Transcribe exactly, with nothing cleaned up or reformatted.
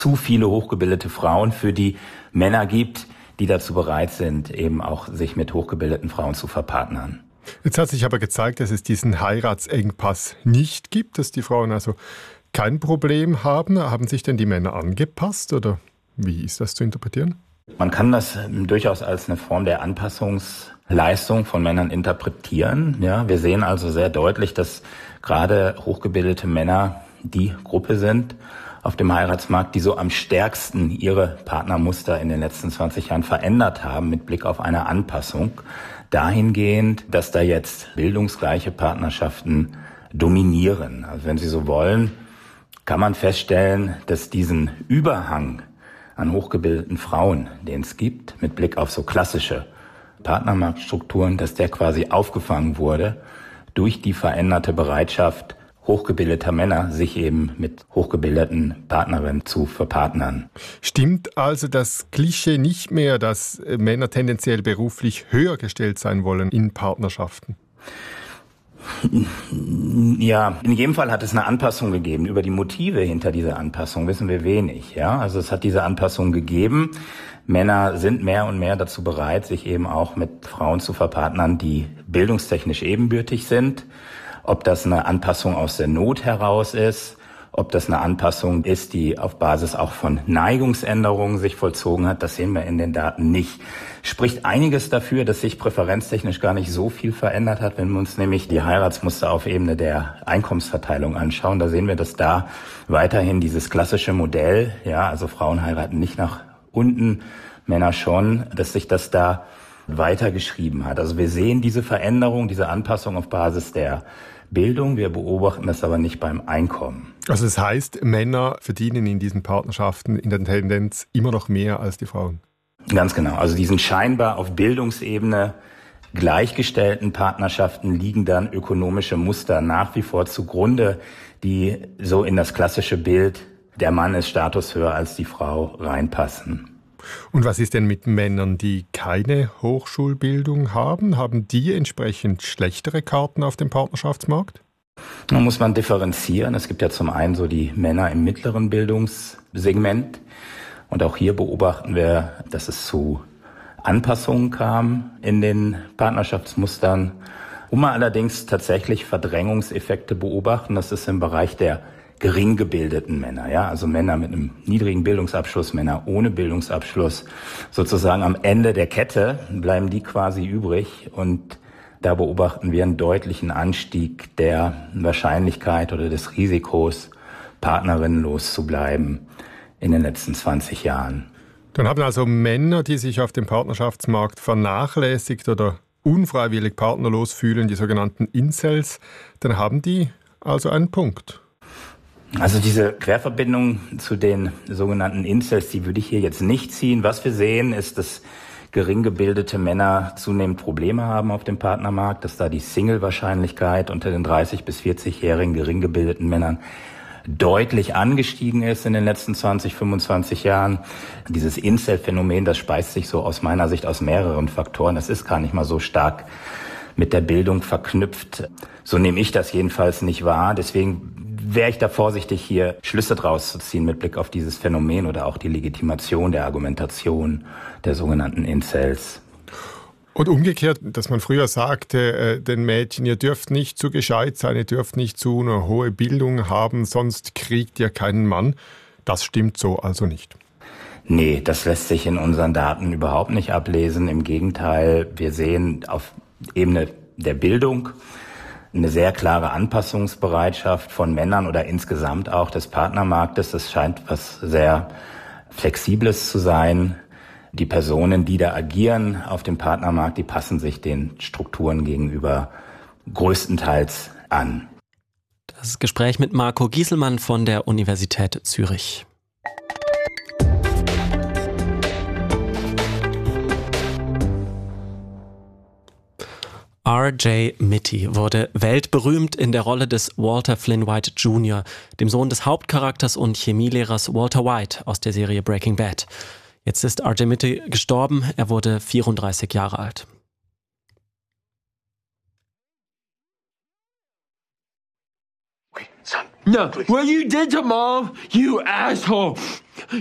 zu viele hochgebildete Frauen für die Männer gibt, die dazu bereit sind, eben auch sich mit hochgebildeten Frauen zu verpartnern. Jetzt hat sich aber gezeigt, dass es diesen Heiratsengpass nicht gibt, dass die Frauen also kein Problem haben. Haben sich denn die Männer angepasst oder wie ist das zu interpretieren? Man kann das durchaus als eine Form der Anpassungsleistung von Männern interpretieren. Ja, wir sehen also sehr deutlich, dass gerade hochgebildete Männer die Gruppe sind auf dem Heiratsmarkt, die so am stärksten ihre Partnermuster in den letzten zwanzig Jahren verändert haben mit Blick auf eine Anpassung. Dahingehend, dass da jetzt bildungsgleiche Partnerschaften dominieren. Also wenn Sie so wollen, kann man feststellen, dass diesen Überhang an hochgebildeten Frauen, den es gibt, mit Blick auf so klassische Partnermarktstrukturen, dass der quasi aufgefangen wurde durch die veränderte Bereitschaft hochgebildeter Männer, sich eben mit hochgebildeten Partnerinnen zu verpartnern. Stimmt also das Klischee nicht mehr, dass Männer tendenziell beruflich höher gestellt sein wollen in Partnerschaften? Ja, in jedem Fall hat es eine Anpassung gegeben. Über die Motive hinter dieser Anpassung wissen wir wenig. Ja, also es hat diese Anpassung gegeben. Männer sind mehr und mehr dazu bereit, sich eben auch mit Frauen zu verpartnern, die bildungstechnisch ebenbürtig sind. Ob das eine Anpassung aus der Not heraus ist, ob das eine Anpassung ist, die auf Basis auch von Neigungsänderungen sich vollzogen hat, das sehen wir in den Daten nicht. Spricht einiges dafür, dass sich präferenztechnisch gar nicht so viel verändert hat, wenn wir uns nämlich die Heiratsmuster auf Ebene der Einkommensverteilung anschauen. Da sehen wir, dass da weiterhin dieses klassische Modell, ja, also Frauen heiraten nicht nach unten, Männer schon, dass sich das da weitergeschrieben hat. Also wir sehen diese Veränderung, diese Anpassung auf Basis der Bildung. Wir beobachten das aber nicht beim Einkommen. Also das heißt, Männer verdienen in diesen Partnerschaften in der Tendenz immer noch mehr als die Frauen? Ganz genau. Also diesen scheinbar auf Bildungsebene gleichgestellten Partnerschaften liegen dann ökonomische Muster nach wie vor zugrunde, die so in das klassische Bild, der Mann ist statushöher als die Frau, reinpassen. Und was ist denn mit Männern, die keine Hochschulbildung haben? Haben die entsprechend schlechtere Karten auf dem Partnerschaftsmarkt? Da muss man differenzieren. Es gibt ja zum einen so die Männer im mittleren Bildungssegment. Und auch hier beobachten wir, dass es zu Anpassungen kam in den Partnerschaftsmustern. Wo wir allerdings tatsächlich Verdrängungseffekte beobachten, das ist im Bereich der gering gebildeten Männer, ja, also Männer mit einem niedrigen Bildungsabschluss, Männer ohne Bildungsabschluss, sozusagen am Ende der Kette bleiben die quasi übrig und da beobachten wir einen deutlichen Anstieg der Wahrscheinlichkeit oder des Risikos, partnerinnenlos zu bleiben in den letzten zwanzig Jahren. Dann haben also Männer, die sich auf dem Partnerschaftsmarkt vernachlässigt oder unfreiwillig partnerlos fühlen, die sogenannten Incels, dann haben die also einen Punkt. Also diese Querverbindung zu den sogenannten Incels, die würde ich hier jetzt nicht ziehen. Was wir sehen, ist, dass gering gebildete Männer zunehmend Probleme haben auf dem Partnermarkt, dass da die Single-Wahrscheinlichkeit unter den dreißig- bis vierzig-jährigen gering gebildeten Männern deutlich angestiegen ist in den letzten zwanzig, fünfundzwanzig Jahren. Dieses Incel-Phänomen, das speist sich so aus meiner Sicht aus mehreren Faktoren. Das ist gar nicht mal so stark mit der Bildung verknüpft. So nehme ich das jedenfalls nicht wahr. Deswegen wäre ich da vorsichtig, hier Schlüsse draus zu ziehen mit Blick auf dieses Phänomen oder auch die Legitimation der Argumentation der sogenannten Incels. Und umgekehrt, dass man früher sagte, äh, den Mädchen, ihr dürft nicht zu gescheit sein, ihr dürft nicht zu eine hohe Bildung haben, sonst kriegt ihr keinen Mann. Das stimmt so also nicht. Nee, das lässt sich in unseren Daten überhaupt nicht ablesen. Im Gegenteil, wir sehen auf Ebene der Bildung eine sehr klare Anpassungsbereitschaft von Männern oder insgesamt auch des Partnermarktes. Das scheint was sehr Flexibles zu sein. Die Personen, die da agieren auf dem Partnermarkt, die passen sich den Strukturen gegenüber größtenteils an. Das Gespräch mit Marco Gieselmann von der Universität Zürich. R J Mitty wurde weltberühmt in der Rolle des Walter Flynn White Junior, dem Sohn des Hauptcharakters und Chemielehrers Walter White aus der Serie Breaking Bad. Jetzt ist R J Mitty gestorben, er wurde vierunddreißig Jahre alt. Wait, son. No, what you did to Mom, you asshole.